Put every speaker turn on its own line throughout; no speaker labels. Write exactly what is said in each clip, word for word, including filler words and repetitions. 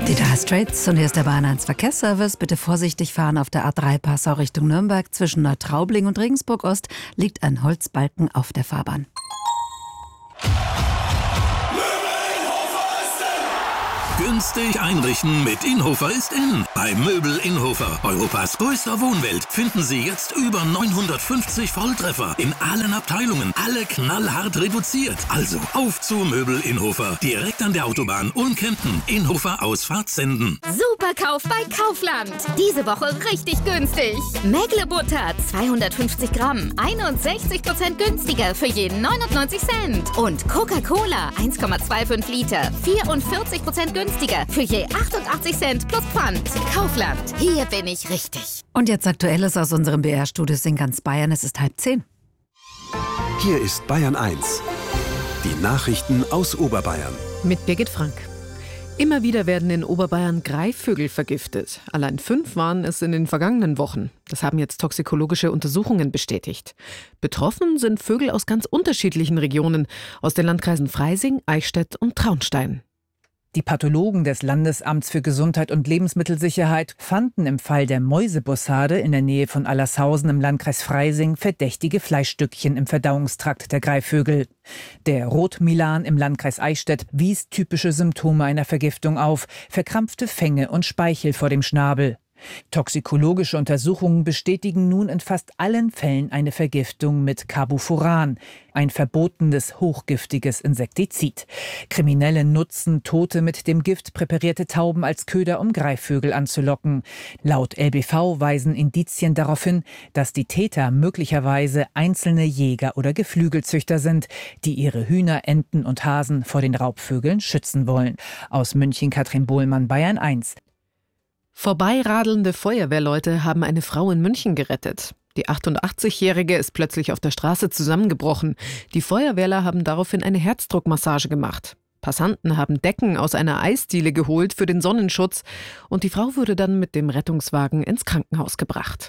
Die Dire Straits und hier ist der Bahn eins Verkehrsservice. Bitte vorsichtig fahren auf der A drei Passau Richtung Nürnberg. Zwischen Neutraubling und Regensburg Ost liegt ein Holzbalken auf der Fahrbahn.
Günstig einrichten mit Inhofer ist in. Bei Möbel Inhofer, Europas größter Wohnwelt, finden Sie jetzt über neunhundertfünfzig Volltreffer in allen Abteilungen. Alle knallhart reduziert. Also auf zu Möbel Inhofer. Direkt an der Autobahn Ulm-Kempten. Inhofer Ausfahrt Senden.
Superkauf bei Kaufland. Diese Woche richtig günstig. Mägle-Butter zweihundertfünfzig Gramm. einundsechzig Prozent günstiger für jeden neunundneunzig Cent. Und Coca-Cola eins Komma fünfundzwanzig Liter. vierundvierzig Prozent günstiger für je achtundachtzig Cent plus Pfand. Kaufland. Hier bin ich richtig.
Und jetzt Aktuelles aus unserem B R-Studios in ganz Bayern. Es ist halb zehn.
Hier ist Bayern eins. Die Nachrichten aus Oberbayern.
Mit Birgit Frank. Immer wieder werden in Oberbayern Greifvögel vergiftet. Allein fünf waren es in den vergangenen Wochen. Das haben jetzt toxikologische Untersuchungen bestätigt. Betroffen sind Vögel aus ganz unterschiedlichen Regionen, aus den Landkreisen Freising, Eichstätt und Traunstein.
Die Pathologen des Landesamts für Gesundheit und Lebensmittelsicherheit fanden im Fall der Mäusebussarde in der Nähe von Allershausen im Landkreis Freising verdächtige Fleischstückchen im Verdauungstrakt der Greifvögel. Der Rotmilan im Landkreis Eichstätt wies typische Symptome einer Vergiftung auf: verkrampfte Fänge und Speichel vor dem Schnabel. Toxikologische Untersuchungen bestätigen nun in fast allen Fällen eine Vergiftung mit Carbofuran, ein verbotenes, hochgiftiges Insektizid. Kriminelle nutzen tote, mit dem Gift präparierte Tauben als Köder, um Greifvögel anzulocken. Laut L B V weisen Indizien darauf hin, dass die Täter möglicherweise einzelne Jäger oder Geflügelzüchter sind, die ihre Hühner, Enten und Hasen vor den Raubvögeln schützen wollen. Aus München Katrin Bohlmann, Bayern eins.
Vorbeiradelnde Feuerwehrleute haben eine Frau in München gerettet. Die achtundachtzigjährige ist plötzlich auf der Straße zusammengebrochen. Die Feuerwehrler haben daraufhin eine Herzdruckmassage gemacht. Passanten haben Decken aus einer Eisdiele geholt für den Sonnenschutz und die Frau wurde dann mit dem Rettungswagen ins Krankenhaus gebracht.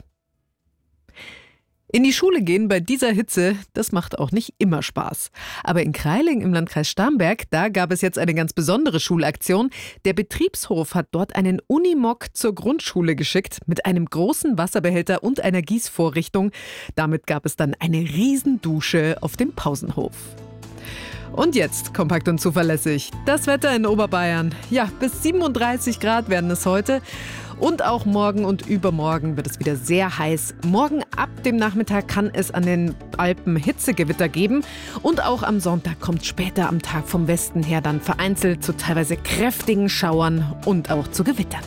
In die Schule gehen bei dieser Hitze, das macht auch nicht immer Spaß. Aber in Kreiling im Landkreis Starnberg, da gab es jetzt eine ganz besondere Schulaktion. Der Betriebshof hat dort einen Unimog zur Grundschule geschickt mit einem großen Wasserbehälter und einer Gießvorrichtung. Damit gab es dann eine Riesendusche auf dem Pausenhof. Und jetzt kompakt und zuverlässig das Wetter in Oberbayern. Ja, bis siebenunddreißig Grad werden es heute. Und auch morgen und übermorgen wird es wieder sehr heiß. Morgen ab dem Nachmittag kann es an den Alpen Hitzegewitter geben. Und auch am Sonntag kommt später am Tag vom Westen her dann vereinzelt zu teilweise kräftigen Schauern und auch zu Gewittern.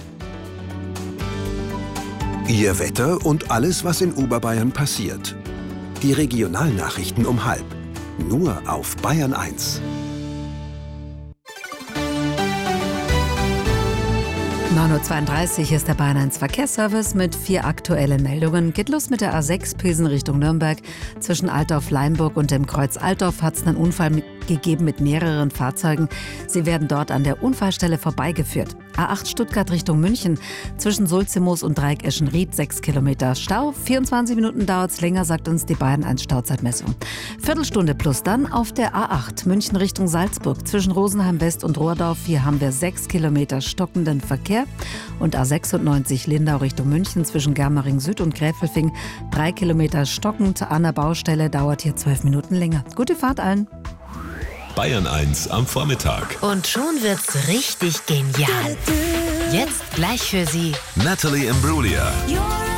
Ihr Wetter und alles, was in Oberbayern passiert. Die Regionalnachrichten um halb. Nur auf Bayern eins.
neun Uhr zweiunddreißig ist der Bayern eins Verkehrsservice mit vier aktuellen Meldungen. Geht los mit der A sechs Pilsen Richtung Nürnberg. Zwischen Altdorf-Leimburg und dem Kreuz Altdorf hat es einen Unfall mit, gegeben mit mehreren Fahrzeugen. Sie werden dort an der Unfallstelle vorbeigeführt. A acht Stuttgart Richtung München. Zwischen Sulzimoos und Dreieck Eschenried sechs Kilometer Stau. vierundzwanzig Minuten dauert es länger, sagt uns die Bayern eins Stauzeitmessung. Viertelstunde plus dann auf der A acht München Richtung Salzburg. Zwischen Rosenheim West und Rohrdorf. Hier haben wir sechs Kilometer stockenden Verkehr. Und A sechsundneunzig Lindau Richtung München zwischen Germering Süd und Gräfelfing. Drei Kilometer stockend an der Baustelle, dauert hier zwölf Minuten länger. Gute Fahrt allen.
Bayern eins am Vormittag.
Und schon wird's richtig genial. Jetzt gleich für Sie
Natalie Imbruglia.